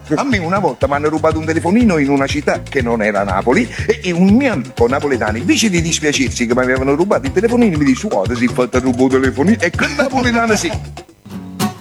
A me una volta mi hanno rubato un telefonino in una città che non era Napoli e un mio amico napoletano, invece di dispiacersi che mi avevano rubato il telefonino, mi dice: guarda, si è fatto rubare il telefonino, e quel napoletano sì.